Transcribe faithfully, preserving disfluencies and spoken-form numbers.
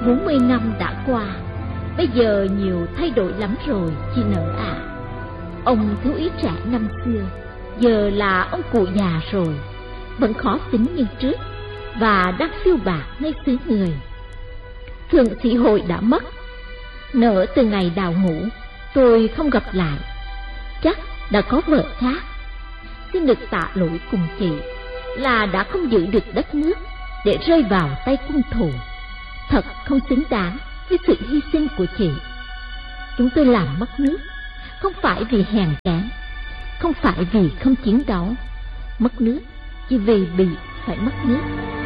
bốn mươi năm đã qua, bây giờ nhiều thay đổi lắm rồi chị Nở ạ. Ông thiếu úy trẻ năm xưa giờ là ông cụ già rồi, vẫn khó tính như trước và đang phiêu bạt ngay xứ người. Thượng sĩ Hội đã mất. Nở từ ngày đào ngũ tôi không gặp lại, chắc đã có vợ khác. Xin được tạ lỗi cùng chị là đã không giữ được đất nước để rơi vào tay quân thù. Thật không xứng đáng với sự hy sinh của chị. Chúng tôi làm mất nước không phải vì hèn kém, không phải vì không chiến đấu. Mất nước chỉ vì bị phải mất nước.